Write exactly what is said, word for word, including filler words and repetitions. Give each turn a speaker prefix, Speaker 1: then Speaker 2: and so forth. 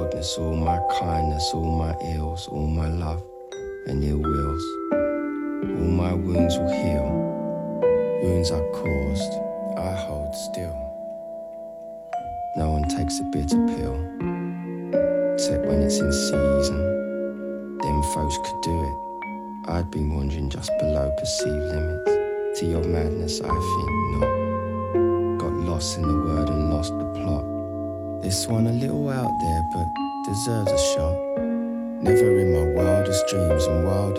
Speaker 1: wildness, all my kindness, all my ills, all my love and ill wills. All my wounds will heal, wounds I caused, I hold still. No one takes a bitter pill, except when it's in season. Them folks could do it. I'd been wandering just below perceived limits. To your madness, I think not. Got lost in the word and lost the plot. This one a little out there, but deserves a shot. Never in my wildest dreams and wild